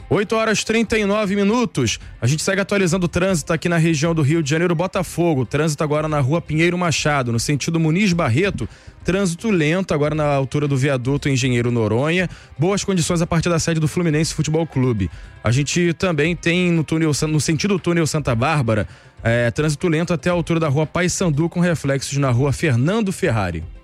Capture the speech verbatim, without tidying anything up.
oito horas e trinta e nove minutos. A gente segue atualizando o trânsito aqui na região do Rio de Janeiro, Botafogo. Trânsito agora na rua Pinheiro Machado, no sentido Muniz Barreto. Trânsito lento agora na altura do viaduto Engenheiro Noronha. Boas condições a partir da sede do Fluminense Futebol Clube. A gente também tem no, túnel, no sentido túnel Santa Bárbara, é, trânsito lento até a altura da rua Paissandu, com reflexos na rua Fernando Ferrari.